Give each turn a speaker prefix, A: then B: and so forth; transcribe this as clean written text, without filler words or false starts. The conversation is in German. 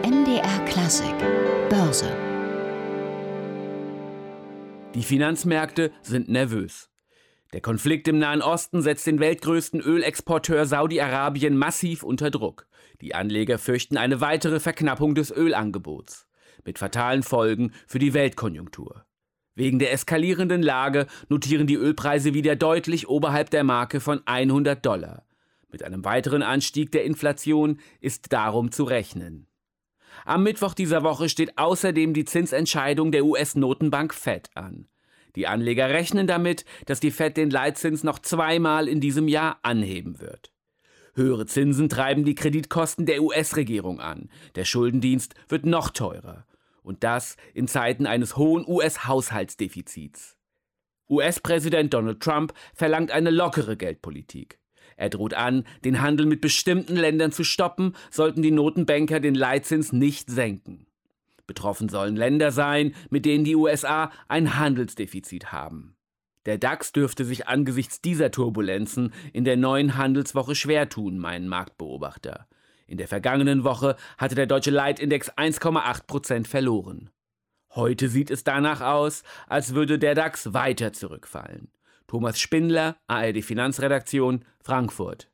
A: MDR Klassik Börse.
B: Die Finanzmärkte sind nervös. Der Konflikt im Nahen Osten setzt den weltgrößten Ölexporteur Saudi-Arabien massiv unter Druck. Die Anleger fürchten eine weitere Verknappung des Ölangebots, mit fatalen Folgen für die Weltkonjunktur. Wegen der eskalierenden Lage notieren die Ölpreise wieder deutlich oberhalb der Marke von $100. Mit einem weiteren Anstieg der Inflation ist darum zu rechnen. Am Mittwoch dieser Woche steht außerdem die Zinsentscheidung der US-Notenbank Fed an. Die Anleger rechnen damit, dass die Fed den Leitzins noch zweimal in diesem Jahr anheben wird. Höhere Zinsen treiben die Kreditkosten der US-Regierung an. Der Schuldendienst wird noch teurer. Und das in Zeiten eines hohen US-Haushaltsdefizits. US-Präsident Donald Trump verlangt eine lockere Geldpolitik. Er droht an, den Handel mit bestimmten Ländern zu stoppen, sollten die Notenbanker den Leitzins nicht senken. Betroffen sollen Länder sein, mit denen die USA ein Handelsdefizit haben. Der DAX dürfte sich angesichts dieser Turbulenzen in der neuen Handelswoche schwer tun, meinen Marktbeobachter. In der vergangenen Woche hatte der deutsche Leitindex 1,8% verloren. Heute sieht es danach aus, als würde der DAX weiter zurückfallen. Thomas Spindler, ARD Finanzredaktion, Frankfurt.